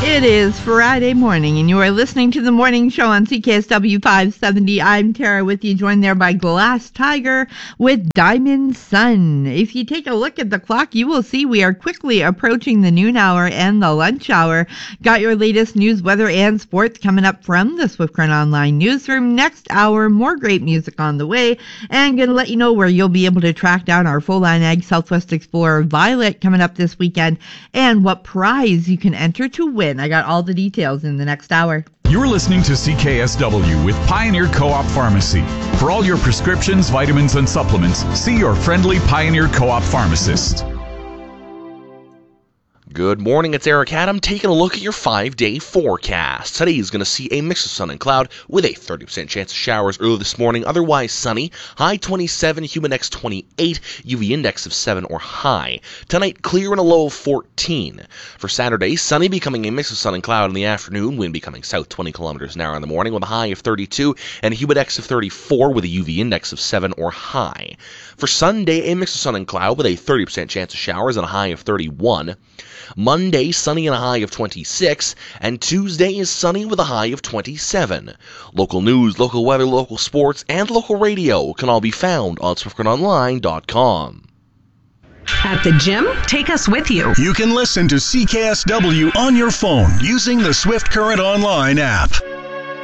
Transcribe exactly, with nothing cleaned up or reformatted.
It is Friday morning, and you are listening to the morning show on C K S W five seventy. I'm Tara with you, joined there by Glass Tiger with Diamond Sun. If you take a look at the clock, you will see we are quickly approaching the noon hour and the lunch hour. Got your latest news, weather, and sports coming up from the Swift Current Online newsroom. Next hour, more great music on the way, and going to let you know where you'll be able to track down our Full Line Ag Southwest Explorer Violet coming up this weekend, and what prize you can enter to win. I got all the details in the next hour. You're listening to C K S W with Pioneer Co-op Pharmacy. For all your prescriptions, vitamins, and supplements, see your friendly Pioneer Co-op pharmacist. Good morning, it's Eric Adam taking a look at your five-day forecast. Today is going to see a mix of sun and cloud with a thirty percent chance of showers early this morning, otherwise sunny. High twenty-seven, Humidex twenty-eight, U V index of seven or high. Tonight, clear and a low of fourteen. For Saturday, sunny, becoming a mix of sun and cloud in the afternoon, wind becoming south twenty kilometers an hour in the morning with a high of thirty-two and a Humidex of thirty-four with a U V index of seven or high. For Sunday, a mix of sun and cloud with a thirty percent chance of showers and a high of thirty-one. Monday, sunny and a high of twenty-six, and Tuesday is sunny with a high of twenty-seven. Local news, local weather, local sports, and local radio can all be found on swift current online dot com. At the gym, take us with you. You can listen to C K S W on your phone using the Swift Current Online app.